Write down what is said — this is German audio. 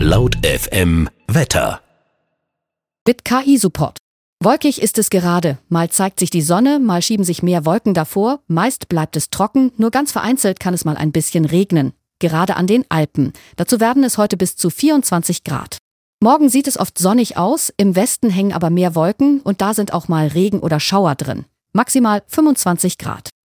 Laut FM Wetter. Mit KI-Support. Wolkig ist es gerade. Mal zeigt sich die Sonne, mal schieben sich mehr Wolken davor. Meist bleibt es trocken, nur ganz vereinzelt kann es mal ein bisschen regnen. Gerade an den Alpen. Dazu werden es heute bis zu 24 Grad. Morgen sieht es oft sonnig aus, im Westen hängen aber mehr Wolken und da sind auch mal Regen oder Schauer drin. Maximal 25 Grad.